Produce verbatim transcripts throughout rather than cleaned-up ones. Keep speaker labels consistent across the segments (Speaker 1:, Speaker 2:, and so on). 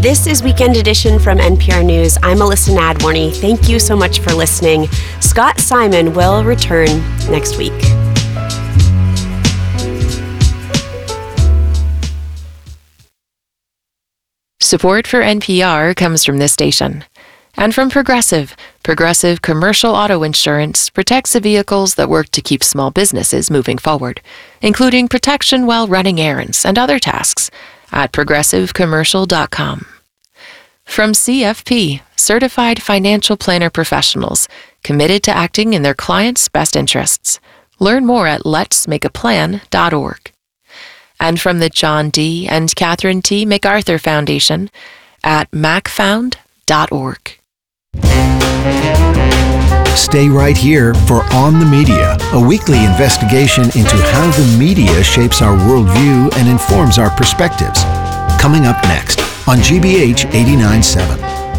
Speaker 1: This is Weekend Edition from N P R News. I'm Melissa Nadworny. Thank you so much for listening. Scott Simon will return next week.
Speaker 2: Support for N P R comes from this station. And from Progressive. Progressive Commercial Auto Insurance protects the vehicles that work to keep small businesses moving forward, including protection while running errands and other tasks at progressive commercial dot com. From C F P, Certified Financial Planner Professionals, committed to acting in their clients' best interests. Learn more at lets make a plan dot org. And from the John D. and Catherine T. MacArthur Foundation at mac found dot org.
Speaker 3: Stay right here for On the Media, a weekly investigation into how the media shapes our worldview and informs our perspectives. Coming up next on G B H eighty-nine point seven.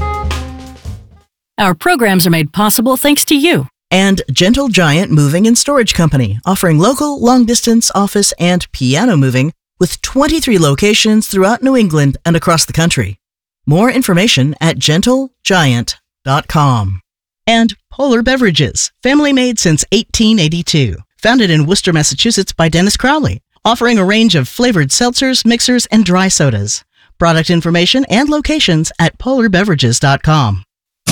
Speaker 4: Our programs are made possible thanks to you.
Speaker 5: And Gentle Giant Moving and Storage Company, offering local, long-distance office and piano moving with twenty-three locations throughout New England and across the country. More information at gentle giant dot com. And Polar Beverages, family made since eighteen eighty-two. Founded in Worcester, Massachusetts by Dennis Crowley, offering a range of flavored seltzers, mixers, and dry sodas. Product information and locations at polar beverages dot com.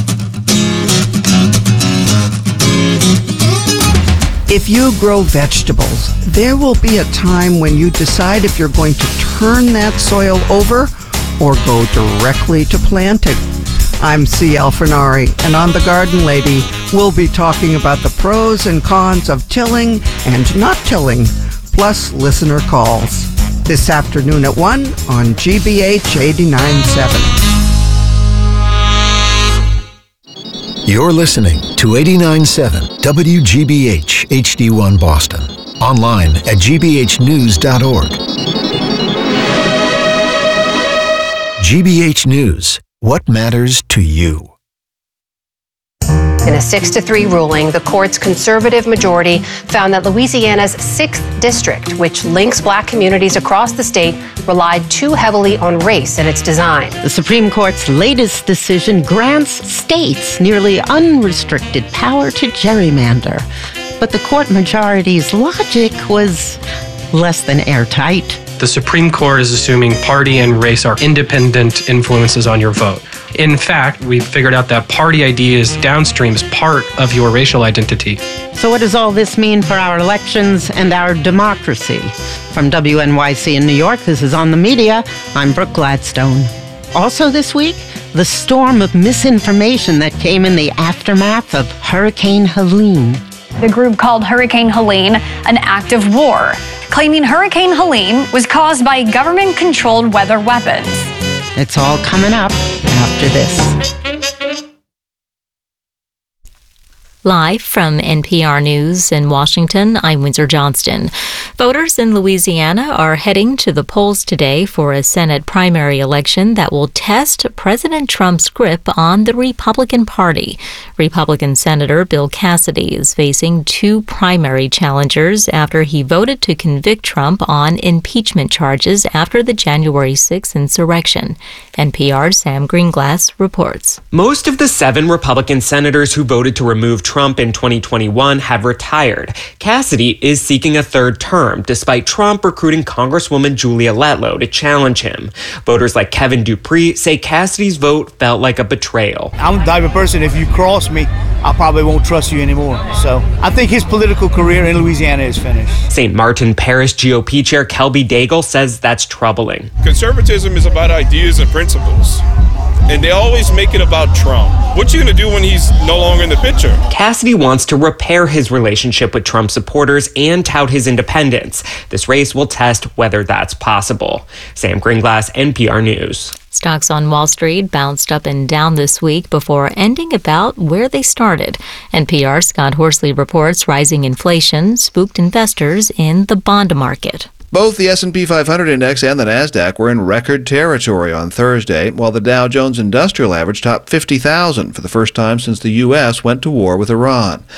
Speaker 6: If you grow vegetables, there will be a time when you decide if you're going to turn that soil over or go directly to planting. I'm C. Alfinari, and on The Garden Lady, we'll be talking about the pros and cons of tilling and not tilling, plus listener calls. This afternoon at one on G B H eighty-nine point seven.
Speaker 3: You're listening to eighty-nine point seven W G B H H D one Boston. Online at g b h news dot org. G B H News. What matters to you?
Speaker 7: In a six to three ruling, the court's conservative majority found that Louisiana's sixth district, which links black communities across the state, relied too heavily on race in its design.
Speaker 8: The Supreme Court's latest decision grants states nearly unrestricted power to gerrymander. But the court majority's logic was less than airtight.
Speaker 9: The Supreme Court is assuming party and race are independent influences on your vote. In fact, we figured out that party I D is downstreams part of your racial identity.
Speaker 8: So what does all this mean for our elections and our democracy? From W N Y C in New York, this is On the Media. I'm Brooke Gladstone. Also this week, the storm of misinformation that came in the aftermath of Hurricane Helene.
Speaker 10: The group called Hurricane Helene an act of war, claiming Hurricane Helene was caused by government-controlled weather weapons.
Speaker 8: It's all coming up after this.
Speaker 11: Live from N P R News in Washington, I'm Windsor Johnston. Voters in Louisiana are heading to the polls today for a Senate primary election that will test President Trump's grip on the Republican Party. Republican Senator Bill Cassidy is facing two primary challengers after he voted to convict Trump on impeachment charges after the January sixth insurrection. N P R's Sam Greenglass reports.
Speaker 12: Most of the seven Republican senators who voted to remove Trump in twenty twenty-one have retired. Cassidy is seeking a third term, despite Trump recruiting Congresswoman Julia Letlow to challenge him. Voters like Kevin Dupree say Cassidy's vote felt like a betrayal.
Speaker 13: I'm the type of person, if you cross me, I probably won't trust you anymore. So I think his political career in Louisiana is finished.
Speaker 12: Saint Martin Parish G O P Chair Kelby Daigle says that's troubling.
Speaker 14: Conservatism is about ideas and principles, and they always make it about Trump. What you gonna do when he's no longer in the picture?
Speaker 12: Cassidy wants to repair his relationship with Trump supporters and tout his independence. This race will test whether that's possible. Sam Greenglass, N P R News.
Speaker 11: Stocks on Wall Street bounced up and down this week before ending about where they started. N P R's Scott Horsley reports rising inflation spooked investors in the bond market.
Speaker 15: Both the S and P five hundred index and the NASDAQ were in record territory on Thursday, while the Dow Jones Industrial Average topped fifty thousand for the first time since the U S went to war with Iran.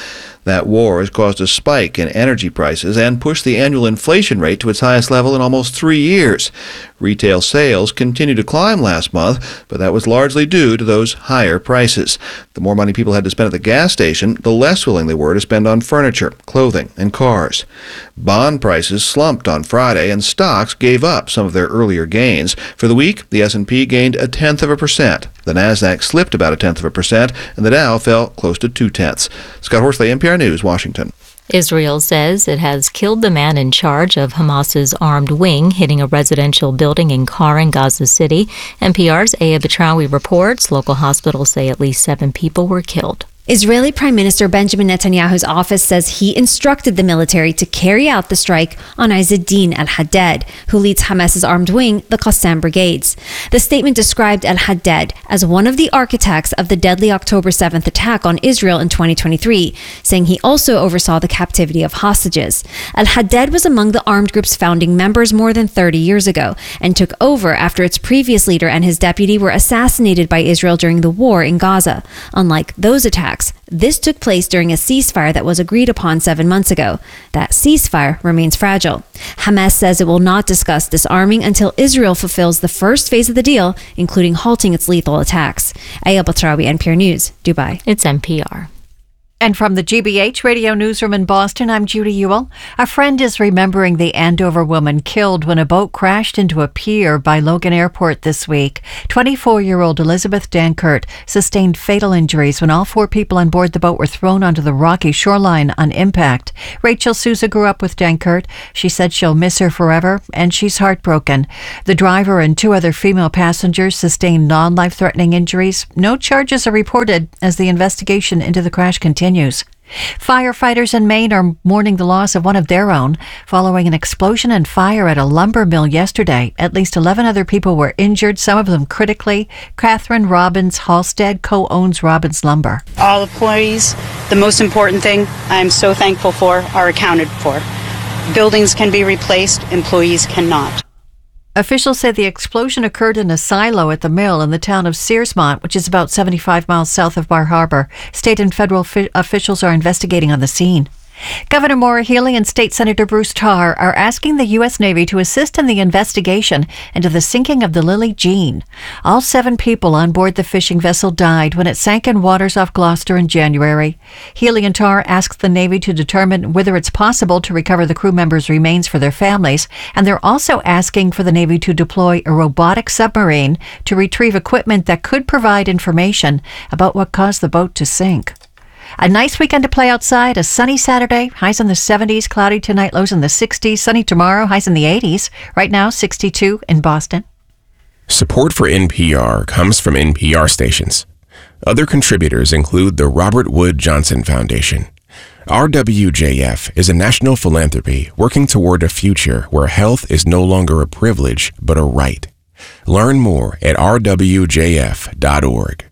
Speaker 15: That war has caused a spike in energy prices and pushed the annual inflation rate to its highest level in almost three years. Retail sales continued to climb last month, but that was largely due to those higher prices. The more money people had to spend at the gas station, the less willing they were to spend on furniture, clothing, and cars. Bond prices slumped on Friday, and stocks gave up some of their earlier gains. For the week, the S and P gained a tenth of a percent. The Nasdaq slipped about a tenth of a percent, and the Dow fell close to two-tenths. Scott Horsley, N P R News, Washington.
Speaker 11: Israel says it has killed the man in charge of Hamas's armed wing hitting a residential building in Khan, Gaza City. N P R's Aya Batrawi reports local hospitals say at least seven people were killed.
Speaker 16: Israeli Prime Minister Benjamin Netanyahu's office says he instructed the military to carry out the strike on Izzeddin al-Haddad, who leads Hamas's armed wing, the Qassam Brigades. The statement described al-Haddad as one of the architects of the deadly October seventh attack on Israel in twenty twenty-three, saying he also oversaw the captivity of hostages. Al-Haddad was among the armed group's founding members more than thirty years ago and took over after its previous leader and his deputy were assassinated by Israel during the war in Gaza. Unlike those attacks, this took place during a ceasefire that was agreed upon seven months ago. That ceasefire remains fragile. Hamas says it will not discuss disarming until Israel fulfills the first phase of the deal, including halting its lethal attacks. Aya Batrawi, N P R News, Dubai.
Speaker 11: It's N P R.
Speaker 17: And from the G B H Radio Newsroom in Boston, I'm Judy Ewell. A friend is remembering the Andover woman killed when a boat crashed into a pier by Logan Airport this week. twenty-four-year-old Elizabeth Dankert sustained fatal injuries when all four people on board the boat were thrown onto the rocky shoreline on impact. Rachel Souza grew up with Dankert. She said she'll miss her forever, and she's heartbroken. The driver and two other female passengers sustained non-life-threatening injuries. No charges are reported as the investigation into the crash continues. Firefighters in Maine are mourning the loss of one of their own following an explosion and fire at a lumber mill yesterday. At least eleven other people were injured, some of them critically. Catherine Robbins Halstead co-owns Robbins Lumber.
Speaker 18: All employees, the most important thing I'm so thankful for, are accounted for. Buildings can be replaced, employees cannot.
Speaker 17: Officials say the explosion occurred in a silo at the mill in the town of Searsmont, which is about seventy-five miles south of Bar Harbor. State and federal fi- officials are investigating on the scene. Governor Maura Healey and State Senator Bruce Tarr are asking the U S Navy to assist in the investigation into the sinking of the Lily Jean. All seven people on board the fishing vessel died when it sank in waters off Gloucester in January. Healey and Tarr asked the Navy to determine whether it's possible to recover the crew members' remains for their families, and they're also asking for the Navy to deploy a robotic submarine to retrieve equipment that could provide information about what caused the boat to sink. A nice weekend to play outside. A sunny Saturday, highs in the seventies, cloudy tonight, lows in the sixties, sunny tomorrow, highs in the eighties. Right now, sixty-two in Boston.
Speaker 19: Support for N P R comes from N P R stations. Other contributors include the Robert Wood Johnson Foundation. R W J F is a national philanthropy working toward a future where health is no longer a privilege, but a right. Learn more at r w j f dot org.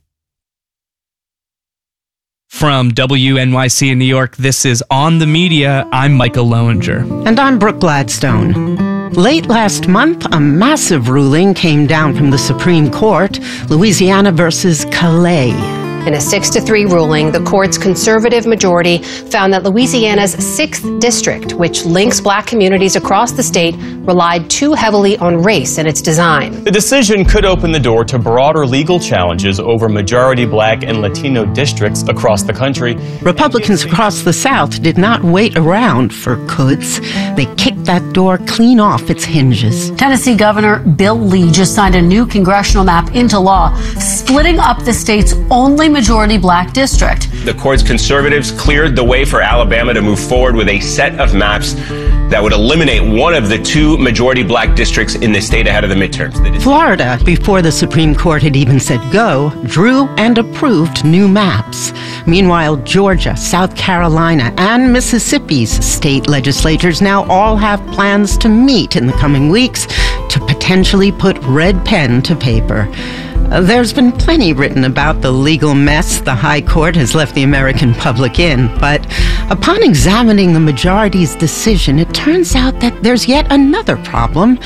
Speaker 20: From W N Y C in New York, this is On the Media. I'm Michael Lowinger.
Speaker 8: And I'm Brooke Gladstone. Late last month, a massive ruling came down from the Supreme Court, Louisiana versus Calais.
Speaker 7: In a six to three ruling, the court's conservative majority found that Louisiana's sixth district, which links black communities across the state, relied too heavily on race in its design.
Speaker 21: The decision could open the door to broader legal challenges over majority black and Latino districts across the country.
Speaker 8: Republicans across the South did not wait around for coulds. They kicked that door clean off its hinges.
Speaker 22: Tennessee Governor Bill Lee just signed a new congressional map into law, splitting up the state's only majority black district.
Speaker 23: The court's conservatives cleared the way for Alabama to move forward with a set of maps that would eliminate one of the two majority black districts in the state ahead of the midterms.
Speaker 8: Florida, before the Supreme Court had even said go, drew and approved new maps. Meanwhile, Georgia, South Carolina, and Mississippi's state legislatures now all have plans to meet in the coming weeks to potentially put red pen to paper. There's been plenty written about the legal mess the High Court has left the American public in, but upon examining the majority's decision, it turns out that there's yet another problem.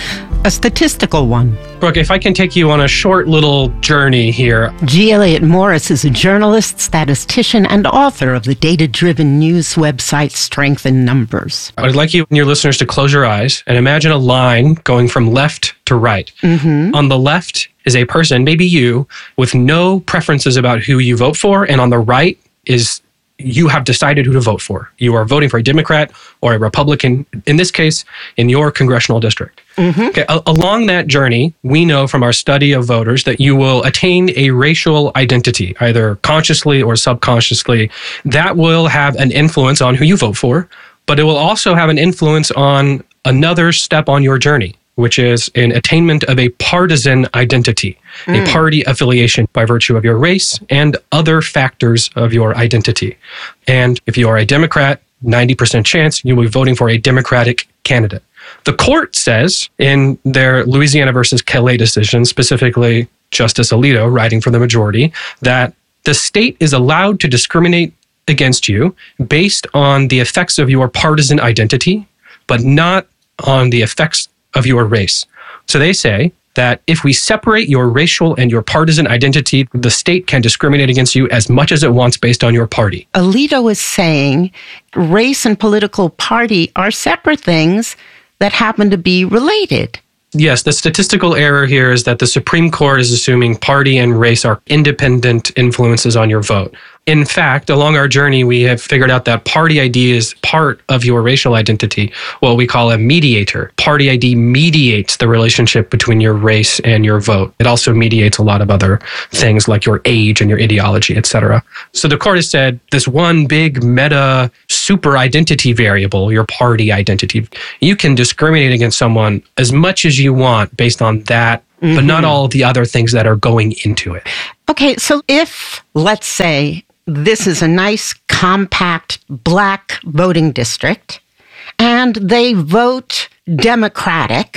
Speaker 8: a statistical one.
Speaker 9: Brooke, if I can take you on a short little journey here.
Speaker 8: G. Elliott Morris is a journalist, statistician, and author of the data-driven news website Strength in Numbers.
Speaker 9: I would like you and your listeners to close your eyes and imagine a line going from left to right.
Speaker 8: Mm-hmm.
Speaker 9: On the left is a person, maybe you, with no preferences about who you vote for, and on the right is you have decided who to vote for. You are voting for a Democrat or a Republican, in this case, in your congressional district.
Speaker 8: Mm-hmm.
Speaker 9: Okay, a- along that journey, we know from our study of voters that you will attain a racial identity, either consciously or subconsciously. That will have an influence on who you vote for, but it will also have an influence on another step on your journey, which is an attainment of a partisan identity, mm. a party affiliation by virtue of your race and other factors of your identity. And if you are a Democrat, ninety percent chance you will be voting for a Democratic candidate. The court says in their Louisiana versus Kelly decision, specifically Justice Alito writing for the majority, that the state is allowed to discriminate against you based on the effects of your partisan identity, but not on the effects of your race. So they say that if we separate your racial and your partisan identity, the state can discriminate against you as much as it wants based on your party.
Speaker 8: Alito is saying race and political party are separate things that happen to be related.
Speaker 9: Yes, the statistical error here is that the Supreme Court is assuming party and race are independent influences on your vote. In fact, along our journey, we have figured out that party I D is part of your racial identity, what we call a mediator. Party I D mediates the relationship between your race and your vote. It also mediates a lot of other things like your age and your ideology, et cetera. So the court has said this one big meta super identity variable, your party identity, you can discriminate against someone as much as you want based on that, mm-hmm. but not all the other things that are going into it.
Speaker 8: Okay, so if, let's say, this is a nice, compact, black voting district, and they vote Democratic,